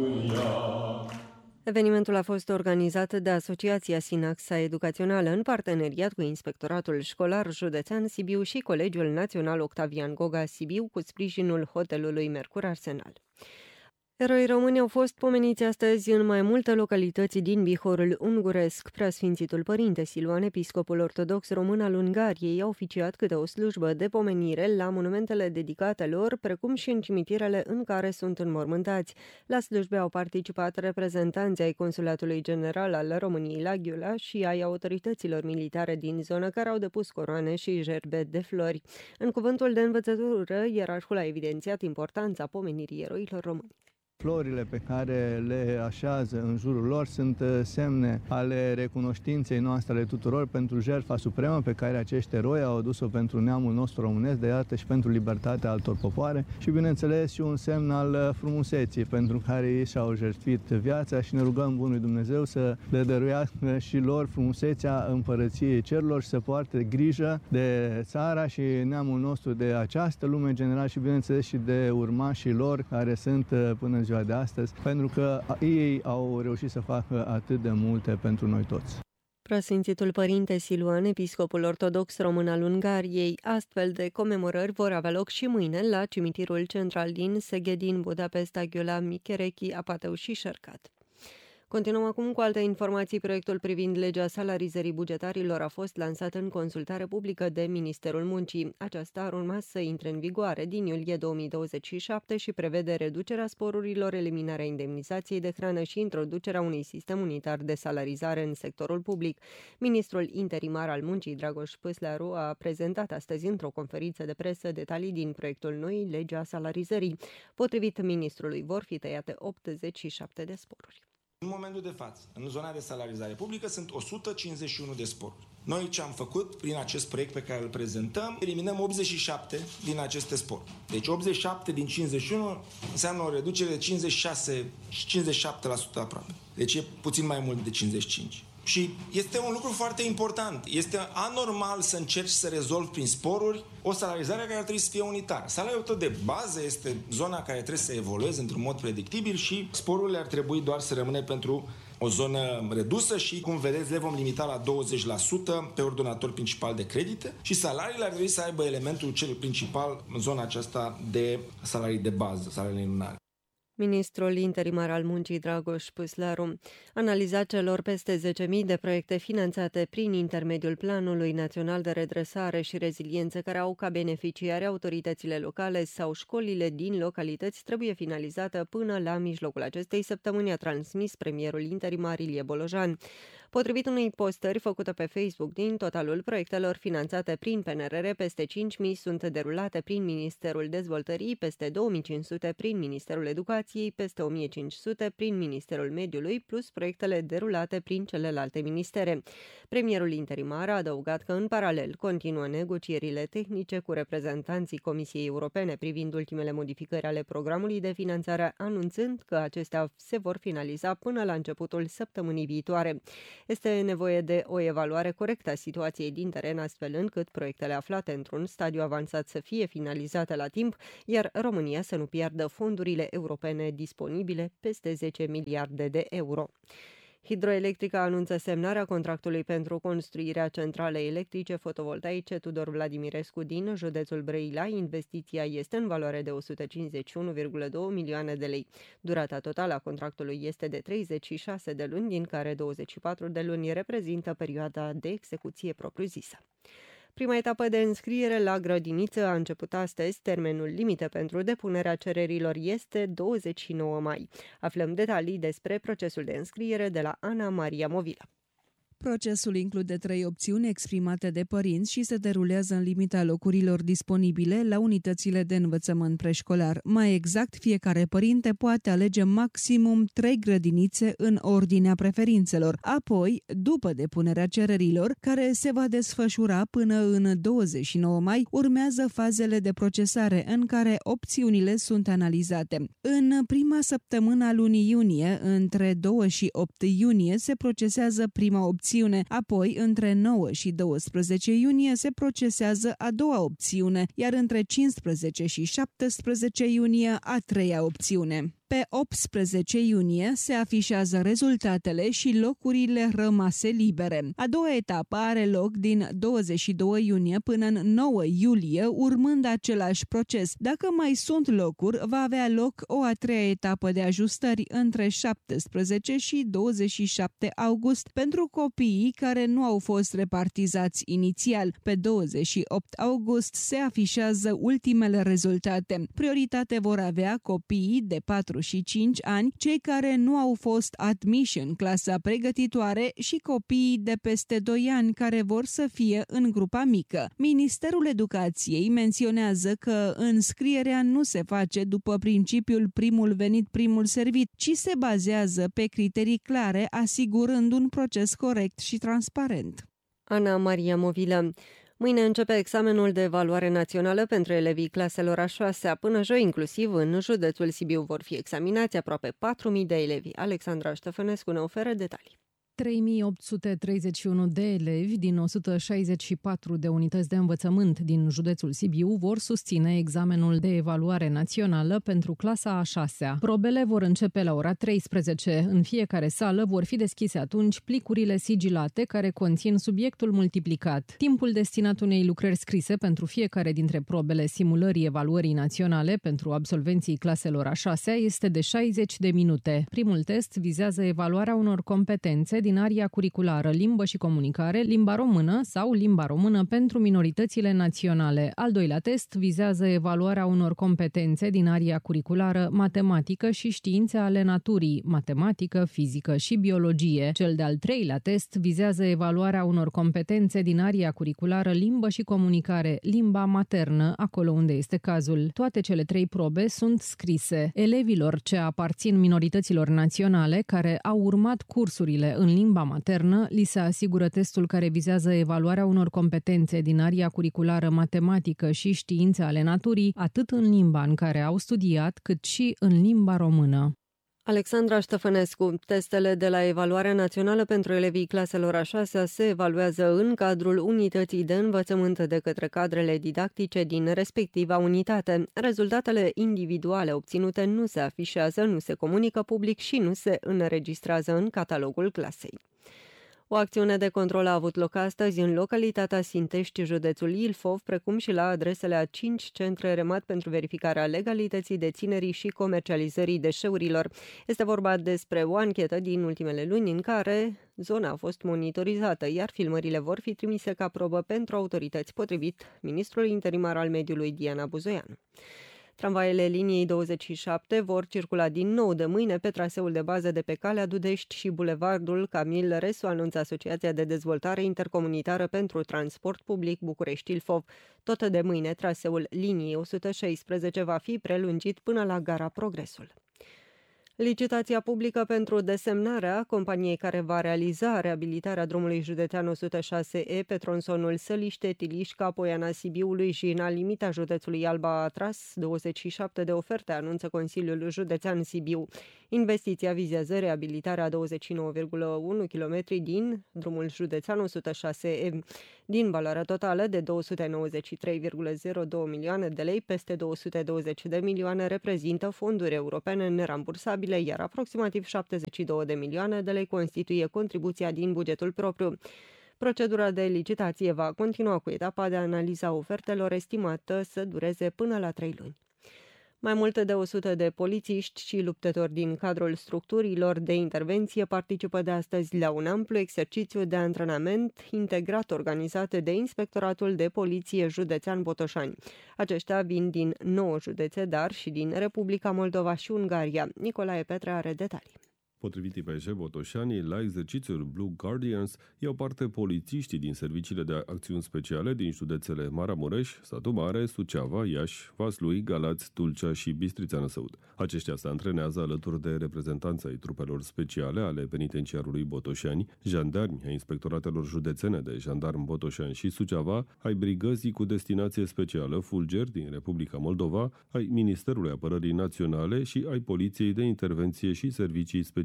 Evenimentul a fost organizat de Asociația Sinaxa Educațională în parteneriat cu Inspectoratul Școlar Județean Sibiu și Colegiul Național Octavian Goga Sibiu cu sprijinul hotelului Mercur Arsenal. Eroii români au fost pomeniți astăzi în mai multe localități din Bihorul unguresc. Preasfințitul Părinte Siluan, episcopul ortodox român al Ungariei, a oficiat câte o slujbă de pomenire la monumentele dedicate lor, precum și în cimitirele în care sunt înmormântați. La slujbe au participat reprezentanții ai Consulatului General al României la Ghiula și ai autorităților militare din zonă, care au depus coroane și gerbe de flori. În cuvântul de învățătură, ierarhul a evidențiat importanța pomenirii eroilor români. Florile pe care le așează în jurul lor sunt semne ale recunoștinței noastre ale tuturor pentru jertfa supremă pe care acești eroi au adus-o pentru neamul nostru românesc, de iată și pentru libertatea altor popoare și, bineînțeles, și un semn al frumuseții pentru care ei și-au jertfit viața și ne rugăm Bunului Dumnezeu să le dăruiască și lor frumusețea împărăției cerurilor și să poarte grijă de țara și neamul nostru, de această lume în general și, bineînțeles, și de urmașii lor care sunt până în ziua de astăzi, pentru că ei au reușit să facă atât de multe pentru noi toți. Preasfințitul Părinte Siluan, episcopul ortodox român al Ungariei, astfel de comemorări vor avea loc și mâine la cimitirul central din Szegedin, Budapesta, Ghiula, Micherechi, Apateu și Șercat. Continuăm acum cu alte informații. Proiectul privind legea salarizării bugetarilor a fost lansat în consultare publică de Ministerul Muncii. Aceasta ar urma să intre în vigoare din iulie 2027 și prevede reducerea sporurilor, eliminarea indemnizației de hrană și introducerea unui sistem unitar de salarizare în sectorul public. Ministrul interimar al Muncii, Dragoș Păslaru, a prezentat astăzi într-o conferință de presă detalii din proiectul noii legea salarizării. Potrivit ministrului, vor fi tăiate 87 de sporuri. În momentul de față, în zona de salarizare publică, sunt 151 de sporuri. Noi ce am făcut prin acest proiect pe care îl prezentăm, eliminăm 87 din aceste sporuri. Deci 87 din 51 înseamnă o reducere de 57% aproape. Deci e puțin mai mult de 55%. Și este un lucru foarte important. Este anormal să încerci să rezolvi prin sporuri o salarizare care ar trebui să fie unitară. Salariul tău de bază este zona care trebuie să evolueze într-un mod predictibil și sporurile ar trebui doar să rămână pentru o zonă redusă și, cum vedeți, le vom limita la 20% pe ordonator principal de credite și salariile ar trebui să aibă elementul cel principal în zona aceasta de salarii de bază, salarii lunare. Ministrul interimar al Muncii, Dragoș Păslaru, analiza celor peste 10.000 de proiecte finanțate prin intermediul Planului Național de Redresare și Reziliență, care au ca beneficiare autoritățile locale sau școlile din localități, trebuie finalizată până la mijlocul acestei săptămâni, a transmis premierul interimar Ilie Bolojan. Potrivit unei postări făcute pe Facebook, din totalul proiectelor finanțate prin PNRR, peste 5.000 sunt derulate prin Ministerul Dezvoltării, peste 2.500 prin Ministerul Educației, peste 1.500 prin Ministerul Mediului, plus proiectele derulate prin celelalte ministere. Premierul interimar a adăugat că, în paralel, continuă negocierile tehnice cu reprezentanții Comisiei Europene privind ultimele modificări ale programului de finanțare, anunțând că acestea se vor finaliza până la începutul săptămânii viitoare. Este nevoie de o evaluare corectă a situației din teren, astfel încât proiectele aflate într-un stadiu avansat să fie finalizate la timp, iar România să nu piardă fondurile europene disponibile, peste 10 miliarde de euro. Hidroelectrica anunță semnarea contractului pentru construirea centralei electrice fotovoltaice Tudor Vladimirescu din județul Brăila. Investiția este în valoare de 151,2 milioane de lei. Durata totală a contractului este de 36 de luni, din care 24 de luni reprezintă perioada de execuție propriu-zisă. Prima etapă de înscriere la grădiniță a început astăzi. Termenul limită pentru depunerea cererilor este 29 mai. Aflăm detalii despre procesul de înscriere de la Ana Maria Movila. Procesul include 3 opțiuni exprimate de părinți și se derulează în limita locurilor disponibile la unitățile de învățământ preșcolar. Mai exact, fiecare părinte poate alege maximum 3 grădinițe în ordinea preferințelor. Apoi, după depunerea cererilor, care se va desfășura până în 29 mai, urmează fazele de procesare în care opțiunile sunt analizate. În prima săptămână a lunii iunie, între 2 și 8 iunie, se procesează prima opțiune. Apoi, între 9 și 12 iunie, se procesează a doua opțiune, iar între 15 și 17 iunie, a treia opțiune. Pe 18 iunie se afișează rezultatele și locurile rămase libere. A doua etapă are loc din 22 iunie până în 9 iulie, urmând același proces. Dacă mai sunt locuri, va avea loc o a treia etapă de ajustări între 17 și 27 august pentru copiii care nu au fost repartizați inițial. Pe 28 august se afișează ultimele rezultate. Prioritate vor avea copiii de 4 și 5 ani, cei care nu au fost admiși în clasa pregătitoare și copiii de peste 2 ani care vor să fie în grupa mică. Ministerul Educației menționează că înscrierea nu se face după principiul primul venit, primul servit, ci se bazează pe criterii clare, asigurând un proces corect și transparent. Ana Maria Movilă. Mâine începe examenul de evaluare națională pentru elevii claselor a 6-a. Până joi, inclusiv în județul Sibiu, vor fi examinați aproape 4.000 de elevi. Alexandra Ștefănescu ne oferă detalii. 3.831 de elevi din 164 de unități de învățământ din județul Sibiu vor susține examenul de evaluare națională pentru clasa a 6-a. Probele vor începe la ora 13. În fiecare sală vor fi deschise atunci plicurile sigilate care conțin subiectul multiplicat. Timpul destinat unei lucrări scrise pentru fiecare dintre probele simulării evaluării naționale pentru absolvenții claselor a 6-a este de 60 de minute. Primul test vizează evaluarea unor competențe din aria curriculară, limbă și comunicare, limba română sau limba română pentru minoritățile naționale. Al doilea test vizează evaluarea unor competențe din aria curriculară, matematică și științe ale naturii, matematică, fizică și biologie. Cel de-al treilea test vizează evaluarea unor competențe din aria curriculară, limbă și comunicare, limba maternă, acolo unde este cazul. Toate cele 3 probe sunt scrise. Elevilor ce aparțin minorităților naționale care au urmat cursurile în limba maternă, li se asigură testul care vizează evaluarea unor competențe din aria curriculară matematică și științe ale naturii, atât în limba în care au studiat, cât și în limba română. Alexandra Ștefănescu. Testele de la Evaluarea Națională pentru elevii claselor a 6-a se evaluează în cadrul unității de învățământ de către cadrele didactice din respectiva unitate. Rezultatele individuale obținute nu se afișează, nu se comunică public și nu se înregistrează în catalogul clasei. O acțiune de control a avut loc astăzi în localitatea Sintești, județul Ilfov, precum și la adresele a 5 centre REMAT pentru verificarea legalității deținerii și comercializării deșeurilor. Este vorba despre o anchetă din ultimele luni în care zona a fost monitorizată, iar filmările vor fi trimise ca probă pentru autorități, potrivit ministrului interimar al mediului Diana Buzoianu. Tramvaiele liniei 27 vor circula din nou de mâine pe traseul de bază de pe Calea Dudești și bulevardul Camil Resu, anunță Asociația de Dezvoltare Intercomunitară pentru Transport Public București-Ilfov. Tot de mâine, traseul liniei 116 va fi prelungit până la gara Progresul. Licitația publică pentru desemnarea companiei care va realiza reabilitarea drumului județean 106E pe tronsonul Săliște-Tilișca, Poiana Sibiului și în limita județului Alba a atras 27 de oferte, anunță Consiliul Județean Sibiu. Investiția vizează reabilitarea 29,1 km din drumul județean 106E. Din valoarea totală de 293,02 milioane de lei, peste 220 de milioane reprezintă fonduri europene nerambursabile, iar aproximativ 72 de milioane de lei constituie contribuția din bugetul propriu. Procedura de licitație va continua cu etapa de analiză a ofertelor, estimată să dureze până la 3 luni. Mai mult de 100 de polițiști și luptători din cadrul structurilor de intervenție participă de astăzi la un amplu exercițiu de antrenament integrat organizat de Inspectoratul de Poliție Județean Botoșani. Aceștia vin din 9 județe, dar și din Republica Moldova și Ungaria. Nicolae Petre are detalii. Potrivit IPJ Botoșani, la exercițiul Blue Guardians iau parte polițiștii din serviciile de acțiuni speciale din județele Maramureș, Satu Mare, Suceava, Iași, Vaslui, Galați, Tulcea și Bistrița Năsăud. Aceștia se antrenează alături de reprezentanța ai trupelor speciale ale penitenciarului Botoșani, jandarmi ai inspectoratelor județene de jandarm Botoșani și Suceava, ai brigăzii cu destinație specială Fulger din Republica Moldova, ai Ministerului Apărării Naționale și ai Poliției de Intervenție și Servicii Speciale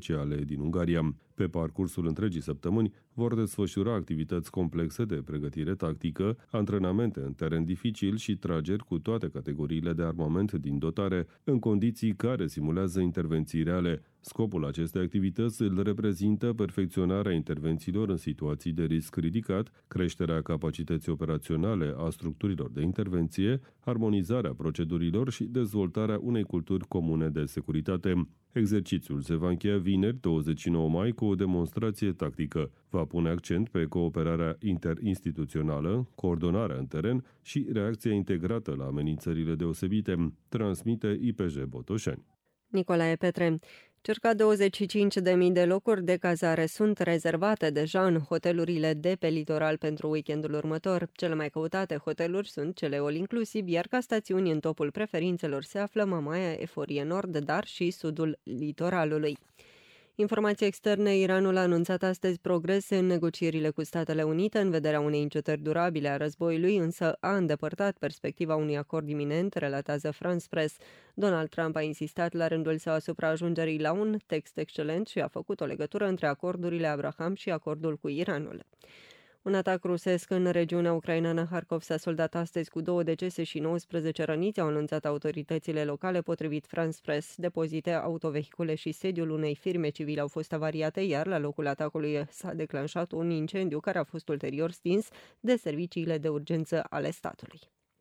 speciale din Ungaria. Pe parcursul întregii săptămâni vor desfășura activități complexe de pregătire tactică, antrenamente în teren dificil și trageri cu toate categoriile de armament din dotare, în condiții care simulează intervenții reale. Scopul acestei activități îl reprezintă perfecționarea intervențiilor în situații de risc ridicat, creșterea capacității operaționale a structurilor de intervenție, armonizarea procedurilor și dezvoltarea unei culturi comune de securitate. Exercițiul se va încheia vineri, 29 mai, cu o demonstrație tactică. Va pune accent pe cooperarea interinstituțională, coordonarea în teren și reacția integrată la amenințările deosebite, transmite IPJ Botoșani. Nicolae Petre. Circa 25.000 de locuri de cazare sunt rezervate deja în hotelurile de pe litoral pentru weekendul următor. Cele mai căutate hoteluri sunt cele all-inclusiv, iar ca stațiuni în topul preferințelor se află Mamaia, Eforie Nord, dar și sudul litoralului. Informații externe, Iranul a anunțat astăzi progrese în negocierile cu Statele Unite în vederea unei încetări durabile a războiului, însă a îndepărtat perspectiva unui acord iminent, relatează France Press. Donald Trump a insistat la rândul său asupra ajungerii la un text excelent și a făcut o legătură între acordurile Abraham și acordul cu Iranul. Un atac rusesc în regiunea ucraineană Harkov s-a soldat astăzi cu 2 decese și 19 răniți, au anunțat autoritățile locale, potrivit France Press. Depozite, autovehicule și sediul unei firme civile au fost avariate, iar la locul atacului s-a declanșat un incendiu care a fost ulterior stins de serviciile de urgență ale statului.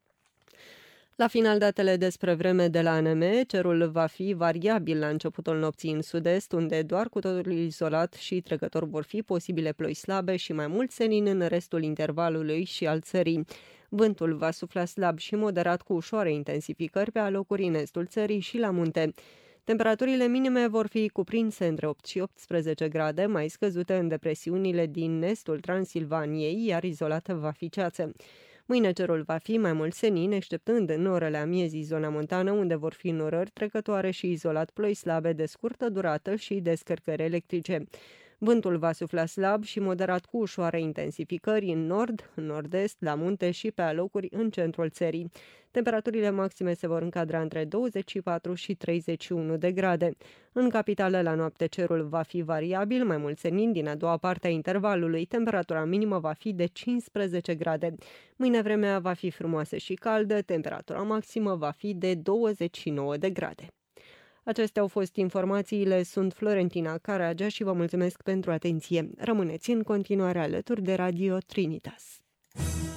La final, datele despre vreme de la ANM, cerul va fi variabil la începutul nopții în sud-est, unde doar cu totul izolat și trecător vor fi posibile ploi slabe și mai mult senin în restul intervalului și al țării. Vântul va sufla slab și moderat cu ușoare intensificări pe alocuri în estul țării și la munte. Temperaturile minime vor fi cuprinse între 8 și 18 grade, mai scăzute în depresiunile din estul Transilvaniei, iar izolată va fi ceață. Mâine cerul va fi mai mult senin, exceptând în orele amiezii zona montană, unde vor fi norări trecătoare și izolat ploi slabe de scurtă durată și descărcări electrice. Vântul va sufla slab și moderat cu ușoare intensificări în nord, în nord-est, la munte și pe alocuri în centrul țării. Temperaturile maxime se vor încadra între 24 și 31 de grade. În capitală, la noapte, cerul va fi variabil, mai mult senin din a doua parte a intervalului. Temperatura minimă va fi de 15 grade. Mâine vremea va fi frumoasă și caldă, temperatura maximă va fi de 29 de grade. Acestea au fost informațiile, sunt Florentina Caragea și vă mulțumesc pentru atenție. Rămâneți în continuare alături de Radio Trinitas.